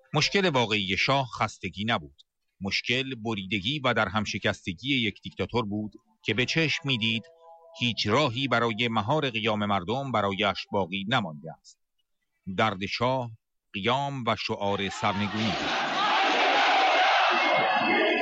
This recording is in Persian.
مشکل واقعی شاه خستگی نبود. مشکل بریدگی و در هم شکستگی یک دیکتاتور بود که به چشم میدید هیچ راهی برای مهار قیام مردم برایش باقی نمانده است. درد شاه قیام و شعار سرنگونی.